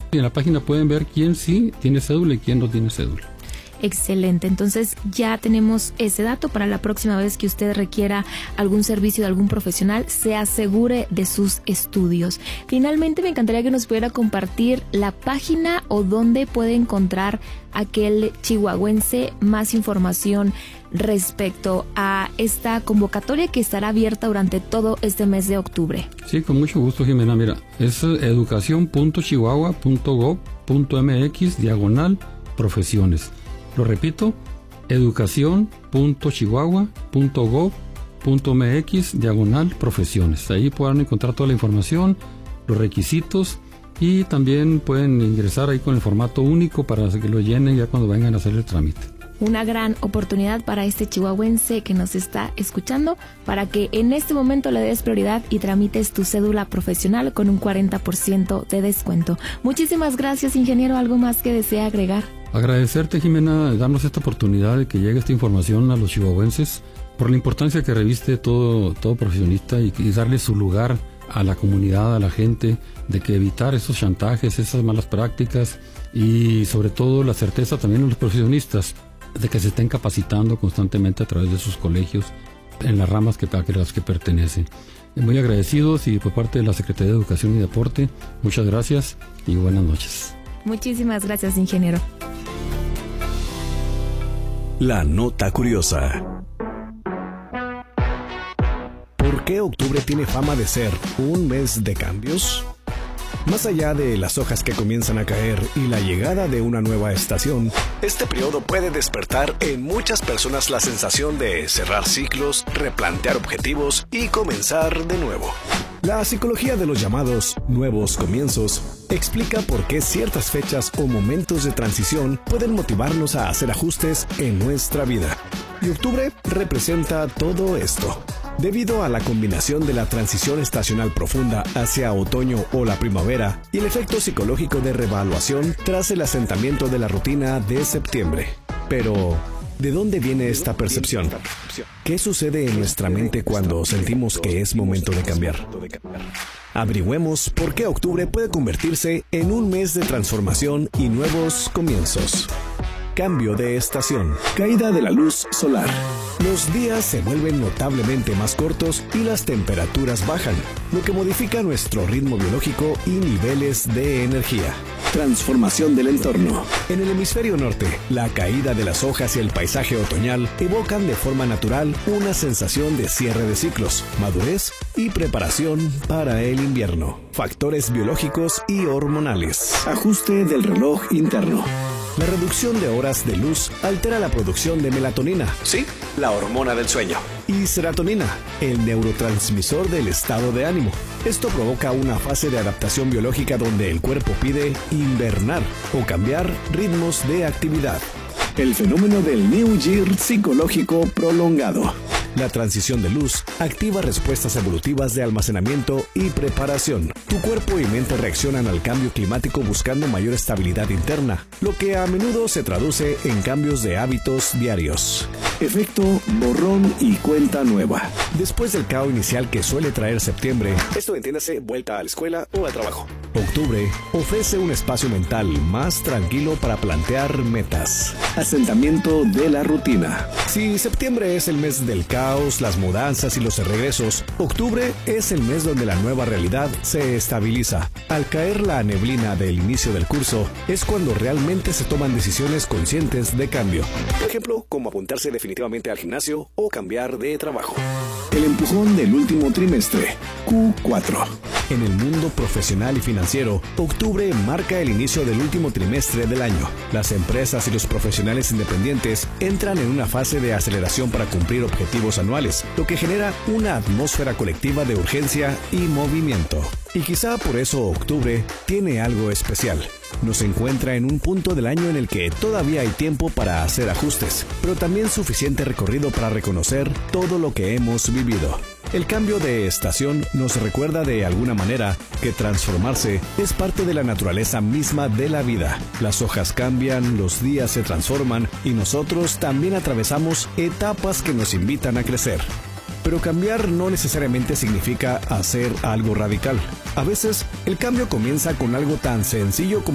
Y en la página pueden ver quién sí tiene cédula y quién no tiene cédula. Excelente, entonces ya tenemos ese dato para la próxima vez que usted requiera algún servicio de algún profesional, se asegure de sus estudios. Finalmente me encantaría que nos pudiera compartir la página o dónde puede encontrar aquel chihuahuense más información respecto a esta convocatoria que estará abierta durante todo este mes de octubre. Sí, con mucho gusto, Jimena. Mira, es educación.chihuahua.gov.mx/profesiones. Lo repito, educación.chihuahua.gov.mx/profesiones. Ahí podrán encontrar toda la información, los requisitos y también pueden ingresar ahí con el formato único para que lo llenen ya cuando vengan a hacer el trámite. Una gran oportunidad para este chihuahuense que nos está escuchando para que en este momento le des prioridad y tramites tu cédula profesional con un 40% de descuento. Muchísimas gracias, ingeniero. ¿Algo más que desea agregar? Agradecerte, Jimena, darnos esta oportunidad de que llegue esta información a los chihuahuenses por la importancia que reviste todo profesionista y darle su lugar a la comunidad, a la gente, de que evitar esos chantajes, esas malas prácticas y sobre todo la certeza también a los profesionistas de que se estén capacitando constantemente a través de sus colegios en las ramas a las que pertenecen. Muy agradecidos y por parte de la Secretaría de Educación y Deporte, muchas gracias y buenas noches. Muchísimas gracias, ingeniero. La nota curiosa. ¿Por qué octubre tiene fama de ser un mes de cambios? Más allá de las hojas que comienzan a caer y la llegada de una nueva estación, este periodo puede despertar en muchas personas la sensación de cerrar ciclos, replantear objetivos y comenzar de nuevo. La psicología de los llamados nuevos comienzos explica por qué ciertas fechas o momentos de transición pueden motivarnos a hacer ajustes en nuestra vida. Y octubre representa todo esto. Debido a la combinación de la transición estacional profunda hacia otoño o la primavera y el efecto psicológico de revaluación tras el asentamiento de la rutina de septiembre. Pero, ¿de dónde viene esta percepción? ¿Qué sucede en nuestra mente cuando sentimos que es momento de cambiar? Averigüemos por qué octubre puede convertirse en un mes de transformación y nuevos comienzos. Cambio de estación. Caída de la luz solar. Los días se vuelven notablemente más cortos y las temperaturas bajan, lo que modifica nuestro ritmo biológico y niveles de energía. Transformación del entorno. En el hemisferio norte, la caída de las hojas y el paisaje otoñal evocan de forma natural una sensación de cierre de ciclos, madurez y preparación para el invierno. Factores biológicos y hormonales. Ajuste del reloj interno. La reducción de horas de luz altera la producción de melatonina, sí, la hormona del sueño, y serotonina, el neurotransmisor del estado de ánimo. Esto provoca una fase de adaptación biológica donde el cuerpo pide invernar o cambiar ritmos de actividad. El fenómeno del New Year psicológico prolongado. La transición de luz activa respuestas evolutivas de almacenamiento y preparación. Tu cuerpo y mente reaccionan al cambio climático buscando mayor estabilidad interna, lo que a menudo se traduce en cambios de hábitos diarios. Efecto borrón y cuenta nueva. Después del caos inicial que suele traer septiembre, esto entiéndase vuelta a la escuela o al trabajo, octubre ofrece un espacio mental más tranquilo para plantear metas. Asentamiento de la rutina. Si septiembre es el mes del caos, las mudanzas y los regresos, octubre es el mes donde la nueva realidad se estabiliza. Al caer la neblina del inicio del curso, es cuando realmente se toman decisiones conscientes de cambio. Por ejemplo, como apuntarse definitivamente al gimnasio o cambiar de trabajo. El empujón del último trimestre, Q4. En el mundo profesional y financiero, octubre marca el inicio del último trimestre del año. Las empresas y los profesionales independientes entran en una fase de aceleración para cumplir objetivos anuales, lo que genera una atmósfera colectiva de urgencia y movimiento. Y quizá por eso octubre tiene algo especial. Nos encuentra en un punto del año en el que todavía hay tiempo para hacer ajustes, pero también suficiente recorrido para reconocer todo lo que hemos vivido. El cambio de estación nos recuerda de alguna manera que transformarse es parte de la naturaleza misma de la vida. Las hojas cambian, los días se transforman y nosotros también atravesamos etapas que nos invitan a crecer. Pero cambiar no necesariamente significa hacer algo radical. A veces, el cambio comienza con algo tan sencillo como